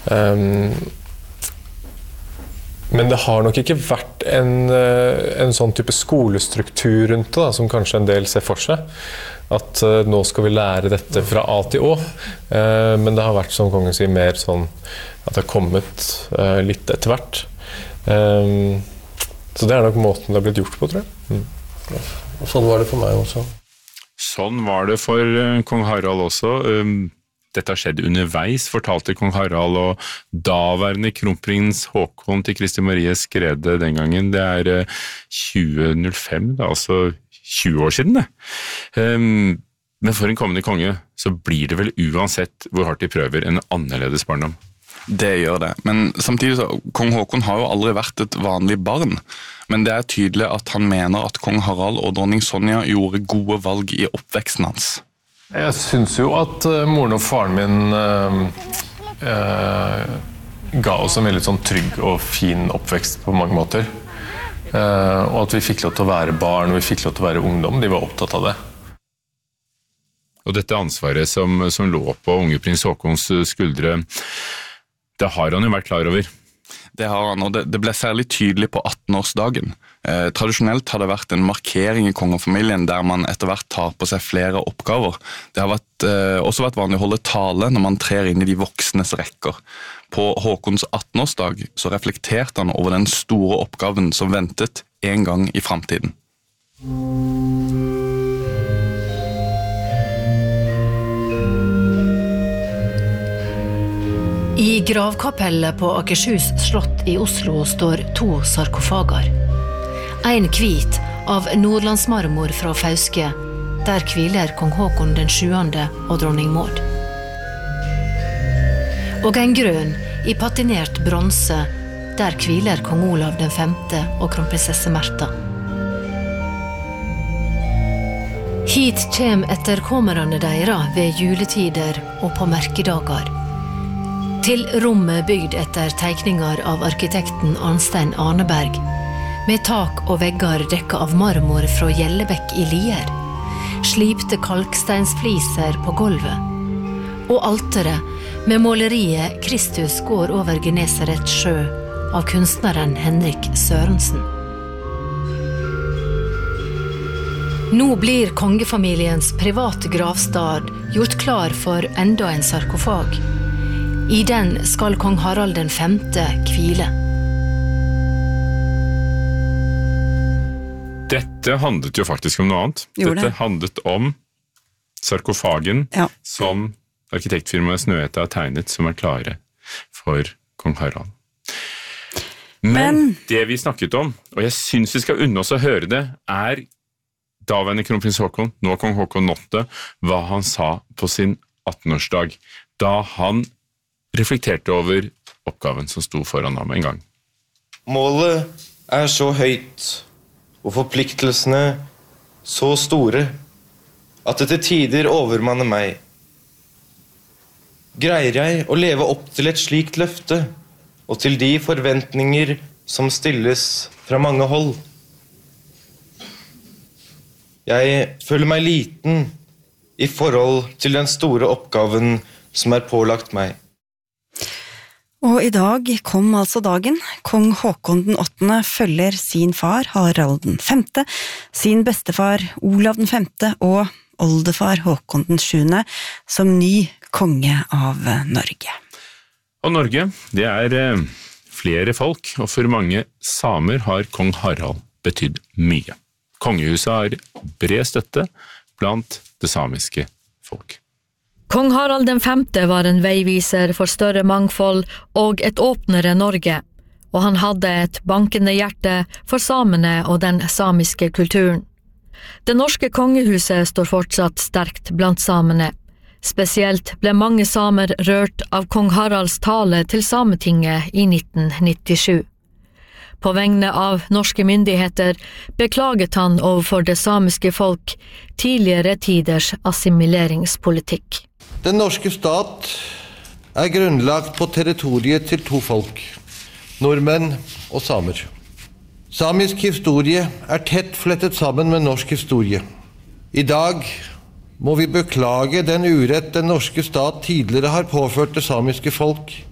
Men det har nok ikke vært en sånn type skolestruktur rundt det, da, som kanskje en del ser for seg. At nå skal vi lære dette fra A til Å. Men det har vært, som kongen sier, mer sånn at det har kommet litt etter hvert. Så det er nok måten det har blitt gjort på, tror jeg. Og sånn var det for meg også. Sånn var det for kong Harald også. Dette har skjedd underveis, fortalte kong Harald, og daværende kronprins Håkon til Kristi Marie skrev det den gangen. Det er 2005, det er altså 20 år siden det. Men for en kommende konge så blir det vel uansett hvor hardt de prøver en annerledes barndom. Det gjør det, men samtidig så, kong Håkon har jo aldri vært et vanlig barn, men det er tydelig at han mener at kong Harald og dronning Sonja gjorde gode valg i oppveksten hans. Jeg synes jo at moren og faren min ga oss en veldig sånn trygg og fin oppvekst på mange måter. Og at vi fikk lov til å være barn, og vi fikk lov til å være ungdom. De var opptatt av det. Og dette ansvaret som lå på unge prins Håkons skuldre, det har han jo vært klar over. Det har han, og det ble særlig tydelig på 18-årsdagen. Tradisjonelt har det vært en markering i kongefamilien der man etter hvert tar på seg flere oppgaver. Det har også vært vanlig å holde tale når man trer inn i de voksnes rekker. På Håkons 18-årsdag så reflekterte han over den store oppgaven som ventet en gang i fremtiden. I gravkapellet på Akershus slott i Oslo står 2 sarkofager. En hvit av nordlandsmarmor fra Fauske, der hviler kong Håkon den 7. og dronning Maud. Og en grønn i patinert bronse, der hviler kong Olav den 5. og kronprinsesse Märtha. Hit kjem etterkommerne deira ved juletider og på merkedager. Til rommet bygd etter teikninger av arkitekten Arnstein Arneberg, med tak og vegger dekket av marmor fra Gjellebekk i Lier, slipte kalksteinsfliser på gulvet, og alteret med måleriet Kristus går over Genesaret sjø av kunstneren Henrik Sørensen. Nå blir kongefamiliens private gravstad gjort klar for enda en sarkofag. I den skal kong Harald den 5. hvile. Dette handlet jo faktisk om noe annet. Dette handlet om sarkofagen som arkitektfirmaet Snøhetta har tegnet, som er klare for kong Harald. Men det vi snakket om, og jeg synes vi skal unne oss å høre det, er daværende kronprins Håkon, nå kong Håkon 8, hva han sa på sin 18-årsdag, da han reflekterte over oppgaven som sto foran ham en gang. Målet er så høyt, og forpliktelsene så store, at det til tider overmanner meg. Greier jeg å leve opp til et slikt løfte, og til de forventninger som stilles fra mange hold? Jeg føler meg liten i forhold til den store oppgaven som er pålagt meg. Og i dag kom altså dagen. Kong Håkon den 8. følger sin far Harald den 5., sin bestefar Olav den 5. og oldefar Håkon den 7. som ny konge av Norge. Og Norge, det er flere folk, og for mange samer har kong Harald betydd mye. Kongehuset har bred støtte blant det samiske folk. Kong Harald den 5. var en veiviser for større mangfold og et åpnere Norge, og han hadde et bankende hjerte for samene og den samiske kulturen. Det norske kongehuset står fortsatt sterkt blant samene. Spesielt ble mange samer rørt av kong Haralds tale til Sametinget i 1997. På vegne av norske myndigheter beklaget han overfor det samiske folk tidligere tiders assimileringspolitikk. Den norske stat er grunnlagt på territoriet til 2 folk, nordmenn og samer. Samisk historie er tett flettet sammen med norsk historie. I dag må vi beklage den urett den norske stat tidligere har påført det samiske folk,